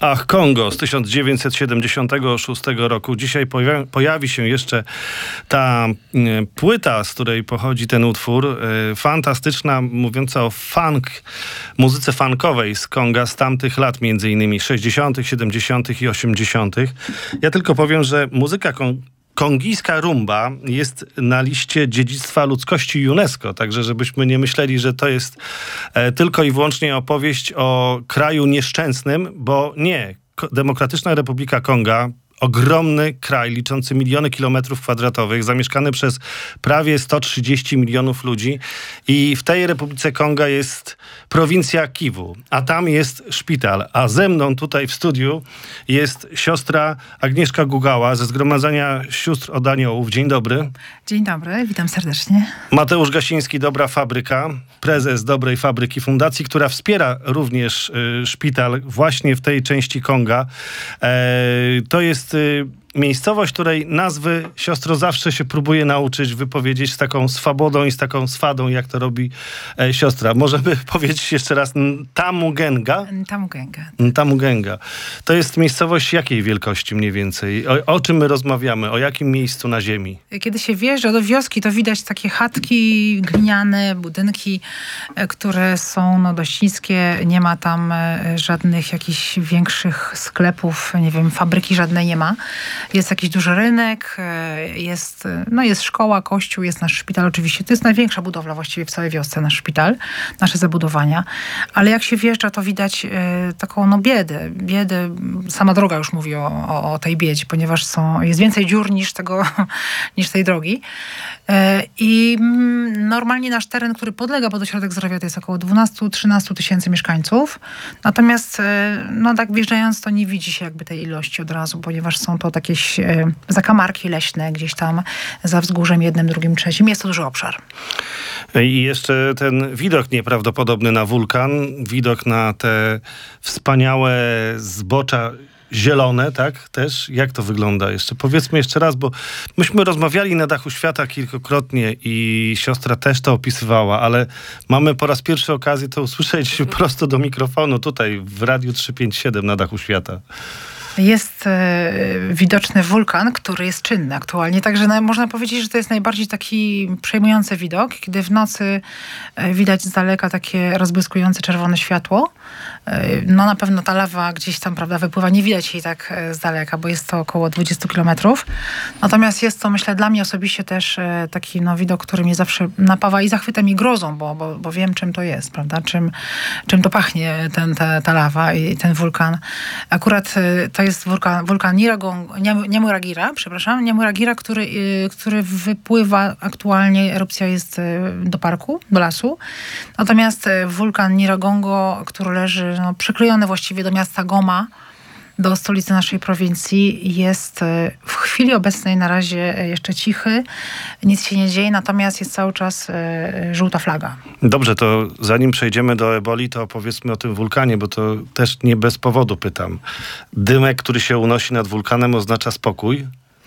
Ach, Kongo z 1976 roku. Dzisiaj pojawi się jeszcze ta płyta, z której pochodzi ten utwór. Fantastyczna, mówiąca o muzyce funkowej z Konga z tamtych lat, między innymi 60., 70. i 80. Ja tylko powiem, że muzyka kongijska rumba jest na liście dziedzictwa ludzkości UNESCO, także żebyśmy nie myśleli, że to jest tylko i wyłącznie opowieść o kraju nieszczęsnym, bo nie. Demokratyczna Republika Konga, ogromny kraj liczący miliony kilometrów kwadratowych, zamieszkany przez prawie 130 milionów ludzi i w tej Republice Konga jest prowincja Kiwu, a tam jest szpital, a ze mną tutaj w studiu jest siostra Agnieszka Gugała ze Zgromadzenia Sióstr od Aniołów. Dzień dobry. Dzień dobry, witam serdecznie. Mateusz Gasiński, Dobra Fabryka, prezes Dobrej Fabryki, fundacji, która wspiera również szpital właśnie w tej części Konga. To jest miejscowość, której nazwy siostro zawsze się próbuje nauczyć wypowiedzieć z taką swobodą i z taką swadą, jak to robi siostra. Możemy powiedzieć jeszcze raz Ntamugenga? Ntamugenga. To jest miejscowość jakiej wielkości mniej więcej? O czym my rozmawiamy? O jakim miejscu na ziemi? Kiedy się wjeżdża do wioski, to widać takie chatki gliniane, budynki, które są dość niskie. Nie ma tam żadnych jakichś większych sklepów, nie wiem, fabryki żadnej nie ma. Jest jakiś duży rynek, jest szkoła, kościół, jest nasz szpital oczywiście. To jest największa budowla właściwie w całej wiosce, nasz szpital, nasze zabudowania. Ale jak się wjeżdża, to widać taką biedę. Sama droga już mówi o tej biedzie, ponieważ jest więcej dziur niż tej drogi. I normalnie nasz teren, który podlega pod ośrodek zdrowia, to jest około 12-13 tysięcy mieszkańców. Natomiast tak wjeżdżając, to nie widzi się jakby tej ilości od razu, ponieważ są to takie zakamarki leśne gdzieś tam za wzgórzem jednym, drugim, trzecim. Jest to duży obszar. I jeszcze ten widok nieprawdopodobny na wulkan, widok na te wspaniałe zbocza zielone, tak? Też? Jak to wygląda jeszcze? Powiedzmy jeszcze raz, bo myśmy rozmawiali na Dachu Świata kilkakrotnie i siostra też to opisywała, ale mamy po raz pierwszy okazję to usłyszeć prosto do mikrofonu tutaj w Radiu 357 na Dachu Świata. Jest widoczny wulkan, który jest czynny aktualnie, także można powiedzieć, że to jest najbardziej taki przejmujący widok, kiedy w nocy widać z daleka takie rozbłyskujące czerwone światło. Na pewno ta lawa gdzieś tam, prawda, wypływa, nie widać jej tak z daleka, bo jest to około 20 kilometrów. Natomiast jest to, myślę, dla mnie osobiście też taki widok, który mnie zawsze napawa i zachwytem i grozą, bo wiem, czym to jest, prawda, czym to pachnie ta lawa i ten wulkan. Akurat to jest wulkan Nyamuragira, który wypływa aktualnie, erupcja jest do parku, do lasu. Natomiast wulkan Nyiragongo, który leży przyklejony właściwie do miasta Goma, do stolicy naszej prowincji, jest w chwili obecnej na razie jeszcze cichy, nic się nie dzieje, natomiast jest cały czas żółta flaga. Dobrze, to zanim przejdziemy do eboli, to opowiedzmy o tym wulkanie, bo to też nie bez powodu pytam. Dymek, który się unosi nad wulkanem, oznacza spokój?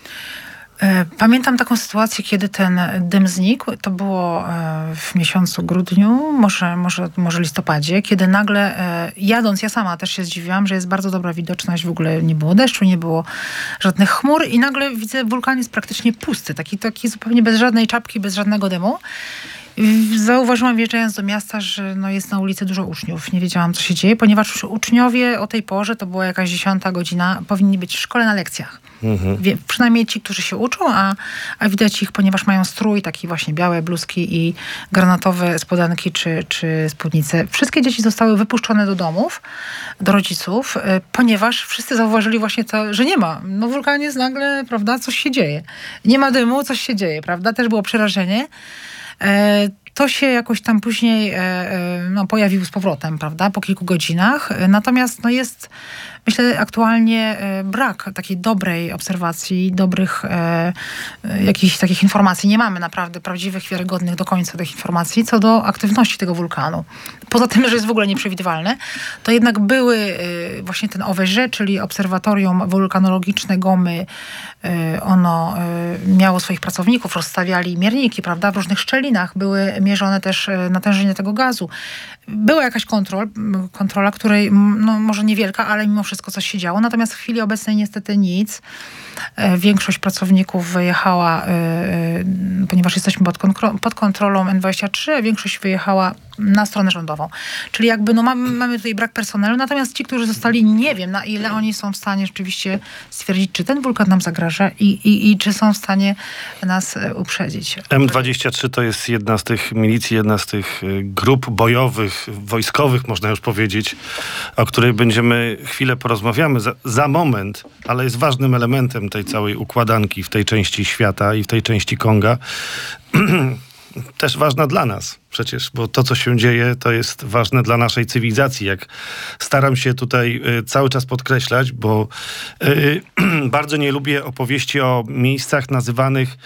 Pamiętam taką sytuację, kiedy ten dym znikł. To było w miesiącu grudniu, może listopadzie, kiedy nagle jadąc, ja sama też się zdziwiłam, że jest bardzo dobra widoczność, w ogóle nie było deszczu, nie było żadnych chmur i nagle widzę, wulkan jest praktycznie pusty, taki zupełnie bez żadnej czapki, bez żadnego dymu. Zauważyłam, wjeżdżając do miasta, że jest na ulicy dużo uczniów. Nie wiedziałam, co się dzieje, ponieważ uczniowie o tej porze, to była jakaś 10 godzina, powinni być w szkole na lekcjach. Przynajmniej ci, którzy się uczą, a widać ich, ponieważ mają strój, taki właśnie białe bluzki i granatowe spodenki czy spódnice. Wszystkie dzieci zostały wypuszczone do domów, do rodziców, ponieważ wszyscy zauważyli właśnie to, że nie ma. Wulkan jest nagle, prawda, coś się dzieje. Nie ma dymu, coś się dzieje, prawda? Też było przerażenie. To się jakoś tam później pojawił z powrotem, prawda, po kilku godzinach. Natomiast jest, myślę, aktualnie brak takiej dobrej obserwacji, dobrych jakichś takich informacji. Nie mamy naprawdę prawdziwych, wiarygodnych do końca tych informacji co do aktywności tego wulkanu. Poza tym, że jest w ogóle nieprzewidywalne, to jednak były właśnie ten OWŻ, czyli Obserwatorium Wulkanologiczne Gomy. Ono miało swoich pracowników, rozstawiali mierniki, prawda, w różnych szczelinach. Były mierzone też natężenie tego gazu. była jakaś kontrola, której no, może niewielka, ale mimo wszystko coś się działo. Natomiast w chwili obecnej niestety nic. Większość pracowników wyjechała, ponieważ jesteśmy pod kontrolą N23, a większość wyjechała na stronę rządową. Czyli jakby no, mamy tutaj brak personelu, natomiast ci, którzy zostali, nie wiem na ile oni są w stanie rzeczywiście stwierdzić, czy ten wulkan nam zagraża i czy są w stanie nas uprzedzić. M23 to jest jedna z tych milicji, jedna z tych grup bojowych, wojskowych, można już powiedzieć, o której będziemy chwilę porozmawiamy za moment, ale jest ważnym elementem tej całej układanki w tej części świata i w tej części Konga. Też ważna dla nas przecież, bo to, co się dzieje, to jest ważne dla naszej cywilizacji. Jak staram się tutaj cały czas podkreślać, bo bardzo nie lubię opowieści o miejscach nazywanych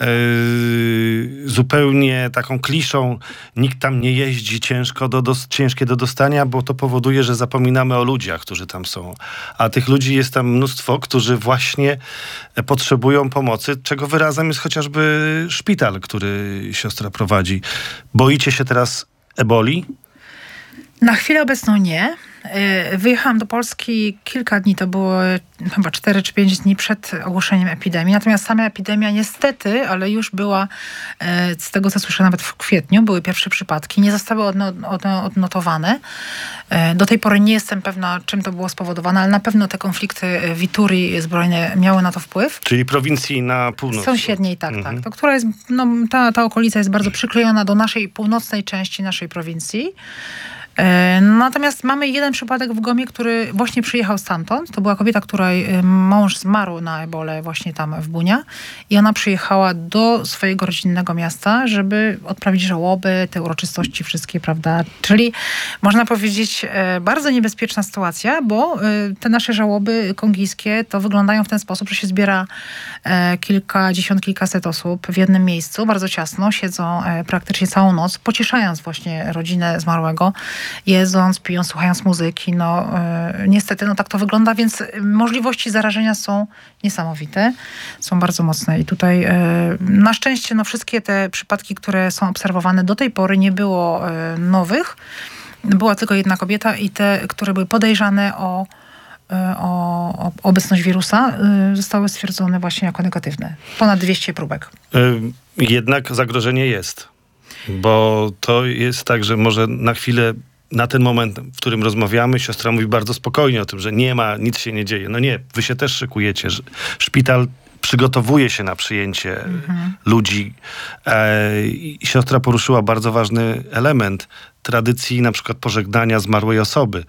zupełnie taką kliszą. Nikt tam nie jeździ, ciężkie do dostania, bo to powoduje, że zapominamy o ludziach, którzy tam są. A tych ludzi jest tam mnóstwo, którzy właśnie potrzebują pomocy, czego wyrazem jest chociażby szpital, który siostra prowadzi. Boicie się teraz eboli? Na chwilę obecną nie. Wyjechałam do Polski kilka dni, to było chyba 4 czy 5 dni przed ogłoszeniem epidemii. Natomiast sama epidemia niestety, ale już była, z tego co słyszę, nawet w kwietniu, były pierwsze przypadki. Nie zostały odnotowane. Do tej pory nie jestem pewna, czym to było spowodowane, ale na pewno te konflikty w Ituri zbrojne miały na to wpływ. Czyli prowincji na północ. Sąsiedniej, tak. To, która jest, no, ta okolica jest bardzo przyklejona do naszej północnej części naszej prowincji. Natomiast mamy jeden przypadek w Gomie, który właśnie przyjechał stamtąd. To była kobieta, której mąż zmarł na ebolę właśnie tam w Bunia i ona przyjechała do swojego rodzinnego miasta, żeby odprawić żałoby, te uroczystości wszystkie, prawda? Czyli można powiedzieć bardzo niebezpieczna sytuacja, bo te nasze żałoby kongijskie to wyglądają w ten sposób, że się zbiera kilkadziesiąt, kilkaset osób w jednym miejscu, bardzo ciasno, siedzą praktycznie całą noc, pocieszając właśnie rodzinę zmarłego, jedząc, pijąc, słuchając muzyki. No niestety, no tak to wygląda, więc możliwości zarażenia są niesamowite, są bardzo mocne i tutaj na szczęście no wszystkie te przypadki, które są obserwowane do tej pory, nie było nowych. Była tylko jedna kobieta i te, które były podejrzane o obecność wirusa, zostały stwierdzone właśnie jako negatywne. Ponad 200 próbek. Jednak zagrożenie jest, bo to jest tak, że może na chwilę, na ten moment, w którym rozmawiamy, siostra mówi bardzo spokojnie o tym, że nie ma, nic się nie dzieje. No nie, wy się też szykujecie. Szpital przygotowuje się na przyjęcie ludzi. Siostra poruszyła bardzo ważny element tradycji na przykład pożegnania zmarłej osoby.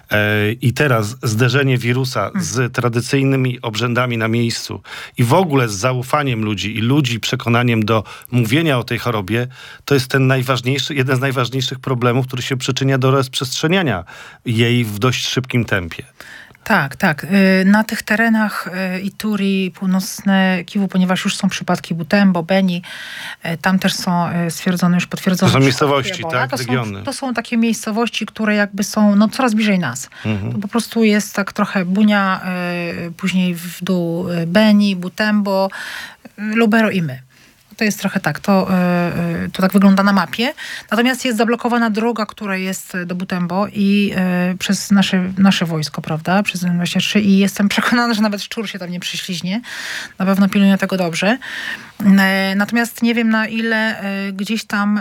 I teraz zderzenie wirusa z tradycyjnymi obrzędami na miejscu i w ogóle z zaufaniem ludzi i ludzi przekonaniem do mówienia o tej chorobie, to jest ten jeden z najważniejszych problemów, który się przyczynia do rozprzestrzeniania jej w dość szybkim tempie. Tak. Na tych terenach Ituri, północne Kiwu, ponieważ już są przypadki Butembo, Beni, tam też są stwierdzone, już potwierdzone. To są miejscowości, tak? Regiony. To są takie miejscowości, które jakby są no, coraz bliżej nas. To po prostu jest tak trochę Bunia, później w dół Beni, Butembo, Lubero i my. To jest trochę tak, to tak wygląda na mapie. Natomiast jest zablokowana droga, która jest do Butembo i przez nasze wojsko, prawda, przez N23 i jestem przekonana, że nawet szczur się tam nie przyśliźnie. Na pewno pilnują tego dobrze. Natomiast nie wiem, na ile gdzieś tam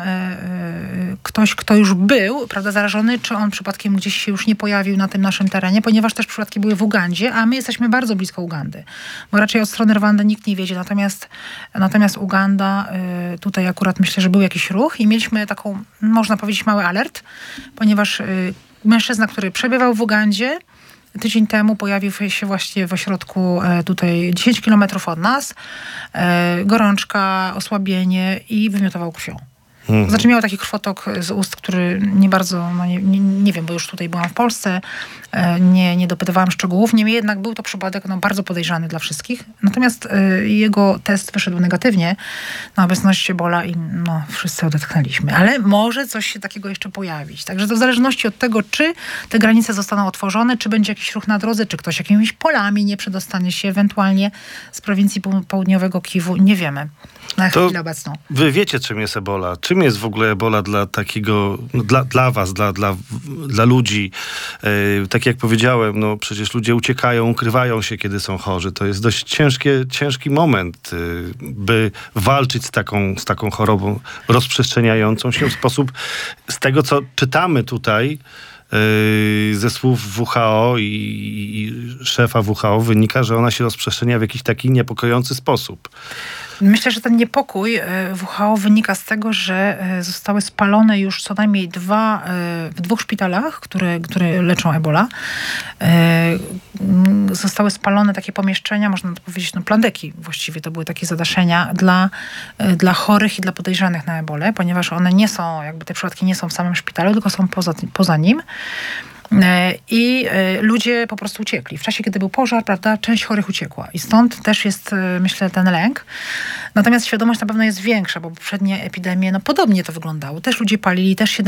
ktoś, kto już był, prawda, zarażony, czy on przypadkiem gdzieś się już nie pojawił na tym naszym terenie, ponieważ też przypadki były w Ugandzie, a my jesteśmy bardzo blisko Ugandy. Bo raczej od strony Rwandy nikt nie wiedzie. Natomiast Uganda, tutaj akurat myślę, że był jakiś ruch i mieliśmy taką, można powiedzieć, mały alert, ponieważ mężczyzna, który przebywał w Ugandzie, tydzień temu pojawił się właśnie w ośrodku tutaj 10 kilometrów od nas. Gorączka, osłabienie i wymiotował krwią. Znaczy miał taki krwotok z ust, który nie bardzo, no nie wiem, bo już tutaj byłam w Polsce, nie dopytywałam szczegółów. Niemniej jednak był to przypadek no, bardzo podejrzany dla wszystkich. Natomiast jego test wyszedł negatywnie na obecność ebola i no, wszyscy odetchnęliśmy. Ale może coś się takiego jeszcze pojawić. Także to w zależności od tego, czy te granice zostaną otworzone, czy będzie jakiś ruch na drodze, czy ktoś jakimiś polami nie przedostanie się ewentualnie z prowincji południowego Kiwu. Nie wiemy na chwilę obecną. Wy wiecie, czym jest ebola. czym jest w ogóle Ebola dla takiego, dla was, dla ludzi? Tak jak powiedziałem, no przecież ludzie uciekają, ukrywają się, kiedy są chorzy. To jest dość ciężki moment, by walczyć z taką chorobą rozprzestrzeniającą się w sposób, z tego co czytamy tutaj, ze słów WHO i szefa WHO wynika, że ona się rozprzestrzenia w jakiś taki niepokojący sposób. Myślę, że ten niepokój WHO wynika z tego, że zostały spalone już co najmniej w 2 szpitalach, które leczą Ebola. Zostały spalone takie pomieszczenia, można to powiedzieć, no plandeki właściwie, to były takie zadaszenia dla chorych i dla podejrzanych na Ebolę, ponieważ one nie są, jakby te przypadki nie są w samym szpitalu, tylko są poza nim. I ludzie po prostu uciekli. W czasie, kiedy był pożar, prawda, część chorych uciekła. I stąd też jest, myślę, ten lęk. Natomiast świadomość na pewno jest większa, bo poprzednie epidemie, no podobnie to wyglądało. Też ludzie palili, też się